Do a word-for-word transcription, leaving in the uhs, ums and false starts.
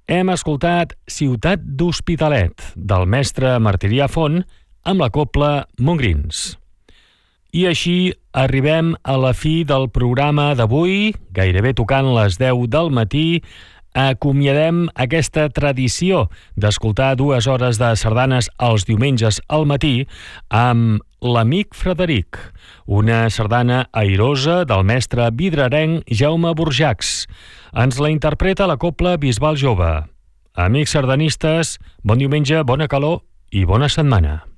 Hem escoltat Ciutat d'Hospitalet, del mestre Martirià Font, amb la cobla Montgrins. I així arribem a la fi del programa d'avui, gairebé tocant les deu del matí. Acomiadem aquesta tradició d'escoltar dues hores de sardanes els diumenges al matí amb l'Amic Frederic, una sardana airosa del mestre vidrarenc Jaume Burjacs. Ens la interpreta la cobla Bisbal Jove. Amics sardanistes, bon diumenge, bona calor i bona setmana.